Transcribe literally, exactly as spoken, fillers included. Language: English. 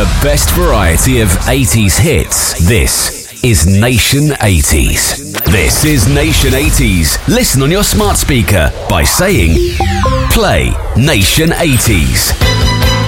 best variety of eighties hits. This is Nation eighties. This is Nation eighties. Listen on your smart speaker by saying, play Nation eighties.